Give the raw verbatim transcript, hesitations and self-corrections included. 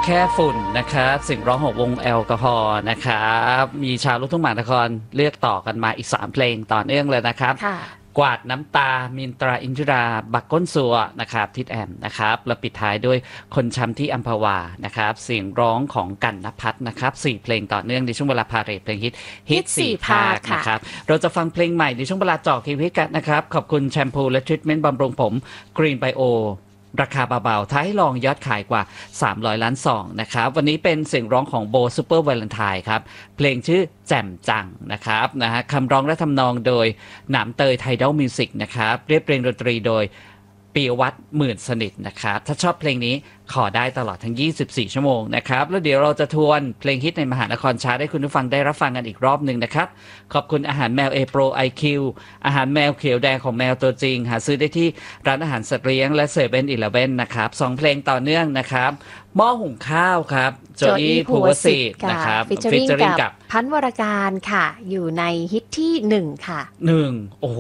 แค่ฝุ่นนะครับเสียงร้องของวงแอลกอฮอล์นะครับมีชาวลูกทุ่งมหานครเลือกต่อกันมาอีกสามเพลงต่อเนื่องเลยนะครับกวาดน้ำตามินตราอินทิราบักก้นสัวนะครับทิดแอมนะครับแล้วปิดท้ายด้วยคนช้ำที่อัมพวานะครับเสียงร้องของกันณภัทรนะครับสี่เพลงต่อเนื่องในช่วงเวลาพาเรทเพลงฮิตฮิตสี่ภาคนะครับเราจะฟังเพลงใหม่ในช่วงเวลาเจาะคีย์วิกันนะครับขอบคุณแชมพูและทรีทเมนต์บำรุงผมกรีนไบโอราคาเบาๆท้ายลองยอดขายกว่าสามร้อยล้านซองนะครับวันนี้เป็นเสียงร้องของโบซูเปอร์วาเลนไทน์ครับเพลงชื่อแจ่มจังนะครับนะฮะคำร้องและทำนองโดยหนามเตยไทดอลมิวสิกนะครับเรียบเรียงดนตรีโดยปียวัฒน์หมื่นสนิทนะครับถ้าชอบเพลงนี้ขอได้ตลอดทั้งยี่สิบสี่ชั่วโมงนะครับแล้วเดี๋ยวเราจะทวนเพลงฮิตในมหานครชาร์ตให้คุณผู้ฟังได้รับฟังกันอีกรอบหนึ่งนะครับขอบคุณอาหารแมว A Pro ไอ คิว อาหารแมวเขียวแดงของแมวตัวจริงหาซื้อได้ที่ร้านอาหารสัตว์เลี้ยงและเซเว่นอีเลฟเว่นนะครับสองเพลงต่อเนื่องนะครับหม้อหุงข้าวครับโจอี้ภูวสิทธิ์นะครับฟิชเจอริงกับพันวรการค่ะอยู่ในฮิตที่หนึ่งค่ะหนึ่งโอ้